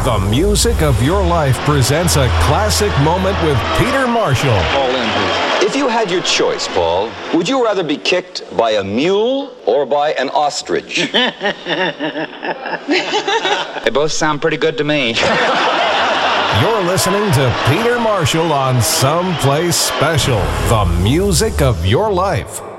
The Music of Your Life presents a classic moment with Peter Marshall. All in, please. If you had your choice, Paul, would you rather be kicked by a mule or by an ostrich? They both sound pretty good to me. You're listening to Peter Marshall on Someplace Special, the music of your life.